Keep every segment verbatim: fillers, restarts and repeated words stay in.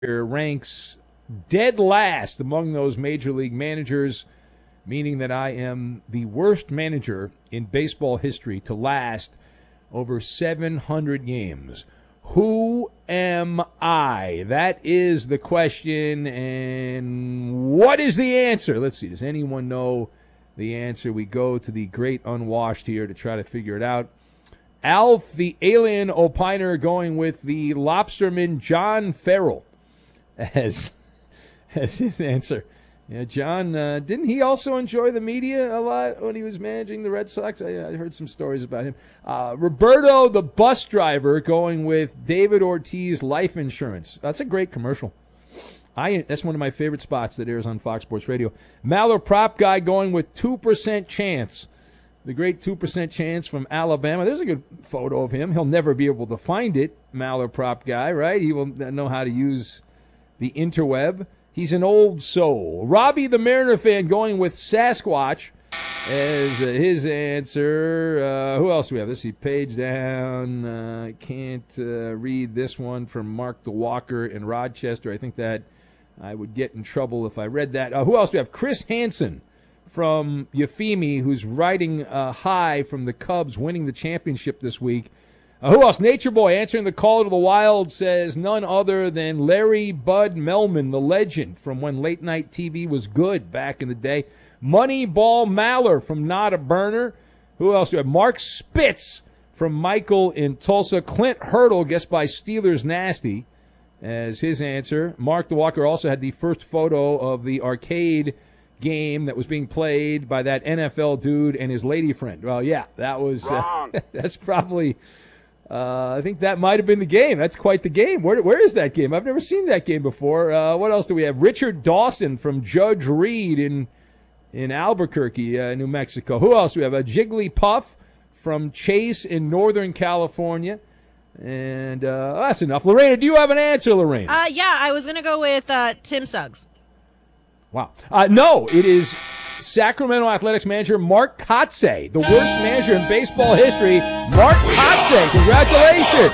ranks dead last among those major league managers, meaning that I am the worst manager in baseball history to last over seven hundred games. Who am I? That is the question, and what is the answer? Let's see, does anyone know the answer? We go to the great unwashed here to try to figure it out. Alf, the alien opiner, going with the lobsterman John Farrell as, as his answer. Yeah, John, uh, didn't he also enjoy the media a lot when he was managing the Red Sox? I, I heard some stories about him. Uh, Roberto, the bus driver, going with David Ortiz Life Insurance. That's a great commercial. I That's one of my favorite spots that airs on Fox Sports Radio. Maller Prop Guy going with two percent Chance. The great two percent Chance from Alabama. There's a good photo of him. He'll never be able to find it, Maller Prop Guy, right? He will know how to use the interweb. He's an old soul. Robbie the Mariner fan going with Sasquatch as uh, his answer. Uh, who else do we have? Let's see. Page down. I uh, can't uh, read this one from Mark DeWalker in Rochester. I think that I would get in trouble if I read that. Uh, who else do we have? Chris Hansen from Euphemie, who's riding uh, high from the Cubs winning the championship this week. Uh, who else? Nature Boy answering the call to the wild says none other than Larry Bud Melman, the legend from when late night T V was good back in the day. Moneyball Maller from Not a Burner. Who else do we have? Mark Spitz from Michael in Tulsa. Clint Hurdle, guessed by Steelers Nasty, as his answer. Mark DeWalker also had the first photo of the arcade game that was being played by that N F L dude and his lady friend. Well, yeah, that was uh, that's probably. Uh, I think that might have been the game. That's quite the game. Where where is that game? I've never seen that game before. Uh, what else do we have? Richard Dawson from Judge Reed in in Albuquerque, uh, New Mexico. Who else do we have? A Jigglypuff from Chase in Northern California. And uh, that's enough. Lorena, do you have an answer, Lorena? Uh, yeah, I was going to go with uh, Tim Suggs. Wow. Uh, no, it is Sacramento Athletics manager Mark Kotsay, the worst manager in baseball history. Mark Kotsay, congratulations.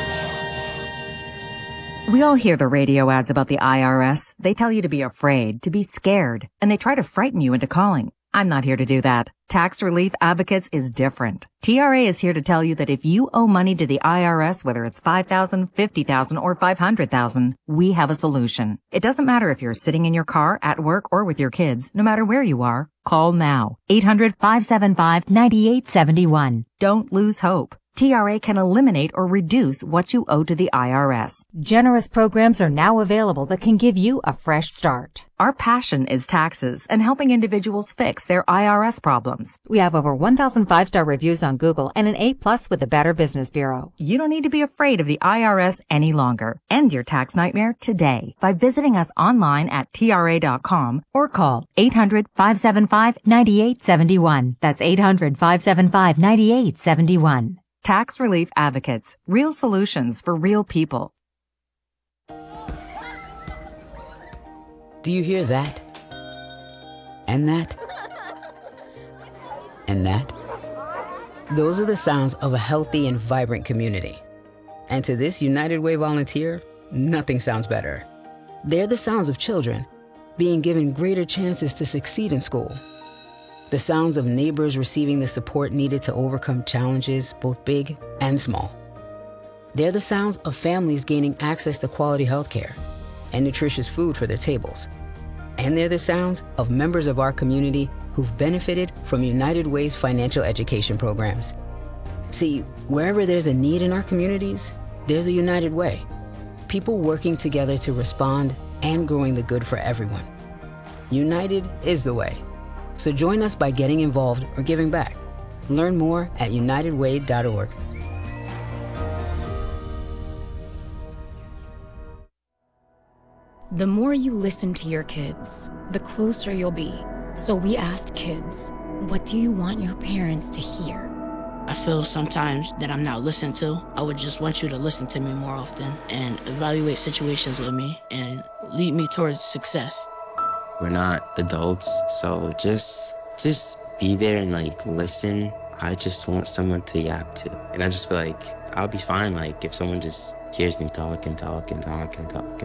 We all hear the radio ads about the I R S. They tell you to be afraid, to be scared, and they try to frighten you into calling. I'm not here to do that. Tax Relief Advocates is different. T R A is here to tell you that if you owe money to the I R S, whether it's five thousand dollars, fifty thousand dollars, or five hundred thousand dollars, we have a solution. It doesn't matter if you're sitting in your car, at work, or with your kids. No matter where you are, call now. eight hundred, five seven five, nine eight seven one. Don't lose hope. T R A can eliminate or reduce what you owe to the I R S. Generous programs are now available that can give you a fresh start. Our passion is taxes and helping individuals fix their I R S problems. We have over one thousand five-star reviews on Google and an A plus with the Better Business Bureau. You don't need to be afraid of the I R S any longer. End your tax nightmare today by visiting us online at T R A dot com or call eight hundred, five seven five, nine eight seven one. That's eight hundred, five seven five, nine eight seven one. Tax Relief Advocates. Real solutions for real people. Do you hear that? And that? And that? Those are the sounds of a healthy and vibrant community. And to this United Way volunteer, nothing sounds better. They're the sounds of children being given greater chances to succeed in school. The sounds of neighbors receiving the support needed to overcome challenges, both big and small. They're the sounds of families gaining access to quality healthcare and nutritious food for their tables. And they're the sounds of members of our community who've benefited from United Way's financial education programs. See, wherever there's a need in our communities, there's a United Way. People working together to respond and growing the good for everyone. United is the way. So join us by getting involved or giving back. Learn more at united way dot org. The more you listen to your kids, the closer you'll be. So we asked kids, what do you want your parents to hear? I feel sometimes that I'm not listened to. I would just want you to listen to me more often and evaluate situations with me and lead me towards success. We're not adults, so just just be there and like listen. I just want someone to yap to. And I just feel like I'll be fine like if someone just hears me talk and talk and talk and talk.